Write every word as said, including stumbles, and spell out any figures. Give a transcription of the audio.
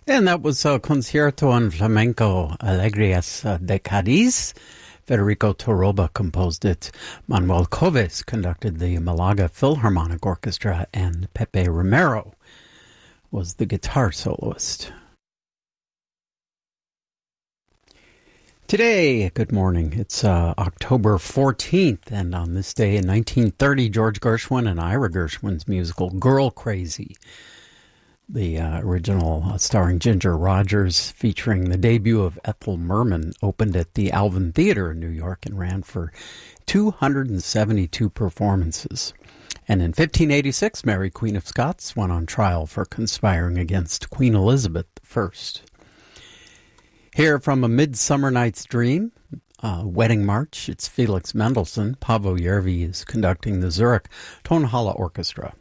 And that was uh, Concierto en Flamenco Alegrías de Cádiz. Federico Torroba composed it. Manuel Coves conducted the Malaga Philharmonic Orchestra, and Pepe Romero was the guitar soloist. Today, good morning, it's uh, October fourteenth, and on this day in nineteen thirty, George Gershwin and Ira Gershwin's musical Girl Crazy, the uh, original uh, starring Ginger Rogers, featuring the debut of Ethel Merman, opened at the Alvin Theater in New York and ran for two hundred seventy-two performances. And in fifteen eighty-six, Mary, Queen of Scots, went on trial for conspiring against Queen Elizabeth the First. Here from A Midsummer Night's Dream, uh, Wedding March, it's Felix Mendelssohn. Paavo Järvi is conducting the Zurich Tonhalle Orchestra.